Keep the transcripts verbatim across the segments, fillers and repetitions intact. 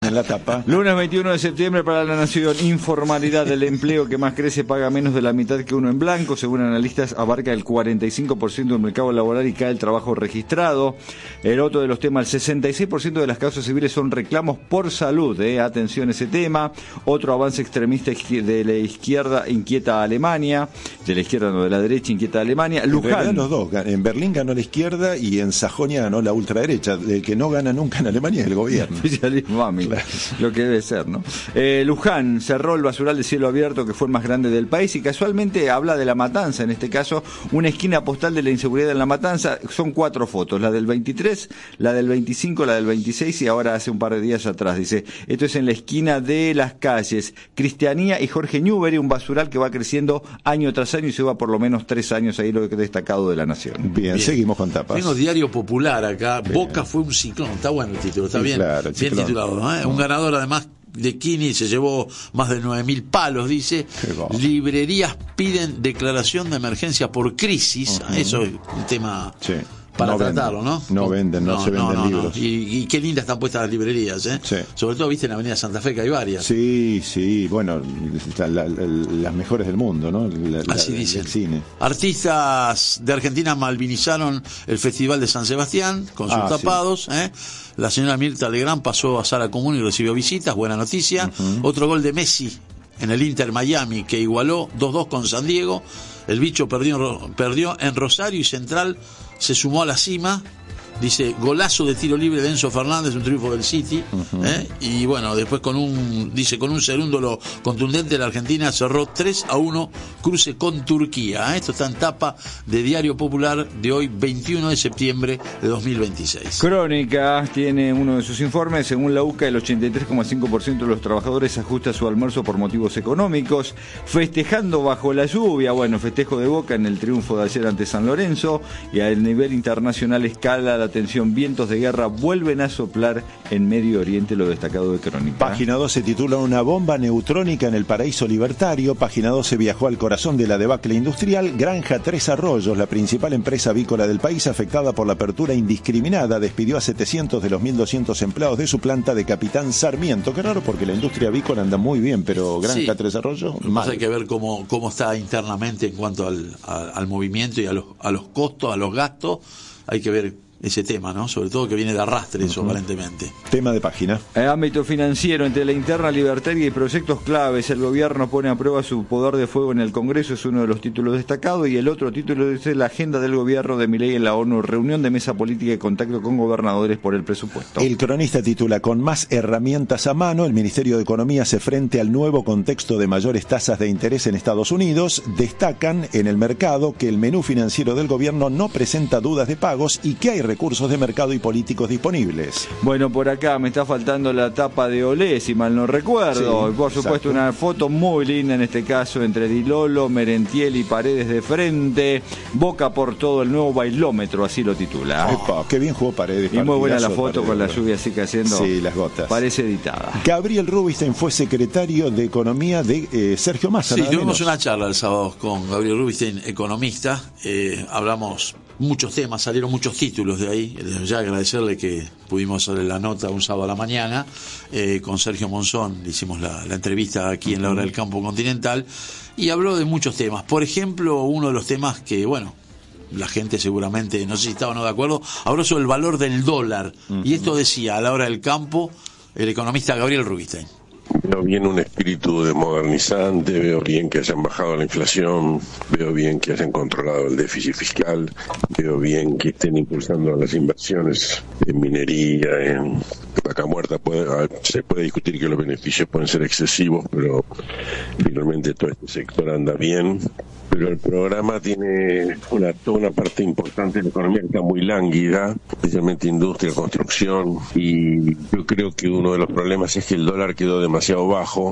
en la tapa. Lunes veintiuno de septiembre para La Nación. Informalidad del empleo que más crece paga menos de la mitad que uno en blanco. Según analistas, abarca el cuarenta y cinco por ciento del mercado laboral y cae el trabajo registrado. El otro de los temas, el sesenta y seis por ciento de las causas civiles son reclamos por salud. Eh. Atención a ese tema. Otro avance extremista de la izquierda inquieta a Alemania. De la izquierda, no, de la derecha inquieta a Alemania. Luján. En los dos. En Berlín ganó la izquierda y en Sajonia ganó la ultraderecha. El que no gana nunca en Alemania es el gobierno. Mami, claro. Lo que debe ser, ¿no? Eh, Luján cerró el basural de cielo abierto que fue el más grande del país y casualmente habla de La Matanza, en este caso, una esquina postal de la inseguridad en La Matanza. Son cuatro fotos, la del veintitrés, la del veinticinco, la del veintiséis y ahora hace un par de días atrás. Dice, esto es en la esquina de las calles Cristianía y Jorge Newbery, un basural que va creciendo año tras año y se va por lo menos tres años ahí, lo que he destacado de La Nación. Bien, bien, seguimos con tapas. Tengo Diario Popular acá, bien. Boca fue un ciclón, está bueno el título, está sí, bien, claro, bien titulado, ¿no? ¿Eh? Un ganador además de Kini se llevó más de nueve mil palos, dice. Librerías piden declaración de emergencia por crisis. Uh-huh. Eso es un tema sí. para no tratarlo, venden, ¿no? No venden, no, no se venden no, no, libros. No. Y, y qué lindas están puestas las librerías, ¿eh? Sí. Sobre todo, viste, en la Avenida Santa Fe que hay varias. Sí, sí, bueno, la, la, la, las mejores del mundo, ¿no? La, Así la, dicen. El cine. Artistas de Argentina malvinizaron el Festival de San Sebastián con sus ah, tapados, sí. ¿eh? La señora Mirta Legrand pasó a sala común y recibió visitas, buena noticia. Uh-huh. Otro gol de Messi en el Inter Miami que igualó dos dos con San Diego. El bicho perdió, perdió en Rosario y Central se sumó a la cima. Dice, golazo de tiro libre de Enzo Fernández, un triunfo del City. Uh-huh. ¿eh? Y bueno, después con un, dice, con un segundo contundente, la Argentina cerró tres a uno cruce con Turquía. ¿eh? Esto está en tapa de Diario Popular de hoy, veintiuno de septiembre de dos mil veintiséis. Crónica tiene uno de sus informes. Según la U C A, el ochenta y tres coma cinco por ciento de los trabajadores ajusta su almuerzo por motivos económicos. Festejando bajo la lluvia. Bueno, festejo de Boca en el triunfo de ayer ante San Lorenzo. Y a nivel internacional escala la atención, vientos de guerra vuelven a soplar en Medio Oriente, lo destacado de Crónica. Página doce titula Una bomba neutrónica en el paraíso libertario. Página doce viajó al corazón de la debacle industrial. Granja Tres Arroyos, la principal empresa avícola del país, afectada por la apertura indiscriminada, despidió a setecientos de los mil doscientos empleados de su planta de Capitán Sarmiento. Qué raro porque la industria avícola anda muy bien, pero Granja sí. Tres Arroyos, más hay que ver cómo, cómo está internamente en cuanto al, al, al movimiento y a los, a los costos, a los gastos. Hay que ver ese tema, ¿no? Sobre todo que viene de arrastre eso, uh-huh. aparentemente. Tema de página. En ámbito financiero, entre la interna libertaria y proyectos claves, el gobierno pone a prueba su poder de fuego en el Congreso, es uno de los títulos destacados, y el otro título dice la agenda del gobierno de Milei en la ONU, reunión de mesa política y contacto con gobernadores por el presupuesto. El cronista titula, con más herramientas a mano, el Ministerio de Economía hace frente al nuevo contexto de mayores tasas de interés en Estados Unidos. Destacan en el mercado que el menú financiero del gobierno no presenta dudas de pagos y que hay recursos de mercado y políticos disponibles. Bueno, por acá me está faltando la tapa de Olé, si mal no recuerdo. Sí, por supuesto, exacto. Una foto muy linda en este caso entre Di Lolo, Merentiel y Paredes de frente. Boca por todo, el nuevo bailómetro, así lo titula. Epa, qué bien jugó Paredes. Y muy buena la foto Paredes, con la lluvia así cayendo. Sí, las gotas. Parece editada. Gabriel Rubinstein fue secretario de Economía de eh, Sergio Massa. Sí, tuvimos menos. una charla el sábado con Gabriel Rubinstein, economista. Eh, hablamos muchos temas, salieron muchos títulos de ahí. Ya agradecerle que pudimos hacerle la nota un sábado a la mañana eh, con Sergio Monzón, le hicimos la, la entrevista aquí en la hora del campo continental y habló de muchos temas. Por ejemplo, uno de los temas que, bueno, la gente seguramente, no sé si estaba o no de acuerdo, habló sobre el valor del dólar. Uh-huh. Y esto decía a la hora del campo el economista Gabriel Rubinstein. Veo bien un espíritu de modernizante, veo bien que hayan bajado la inflación, veo bien que hayan controlado el déficit fiscal, veo bien que estén impulsando las inversiones en minería, en vaca muerta. Puede, se puede discutir que los beneficios pueden ser excesivos, pero finalmente todo este sector anda bien. Pero el programa tiene una, toda una parte importante de la economía que está muy lánguida, especialmente industria, construcción, y yo creo que uno de los problemas es que el dólar quedó demasiado bajo.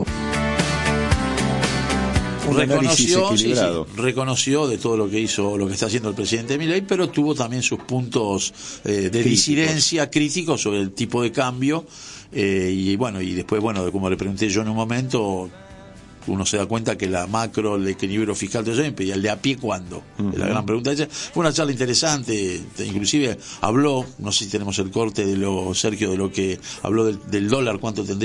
Reconoció, sí, sí, reconoció de todo lo que hizo, lo que está haciendo el presidente Milei, pero tuvo también sus puntos eh, de críticos. disidencia críticos sobre el tipo de cambio, eh, y bueno, y después, bueno, como le pregunté yo en un momento, uno se da cuenta que la macro, el equilibrio fiscal, todo eso impedía el de a pie cuándo. Uh-huh. La gran pregunta ella. Fue una charla interesante, inclusive habló, no sé si tenemos el corte de lo, Sergio, de lo que habló del, del dólar, cuánto tendría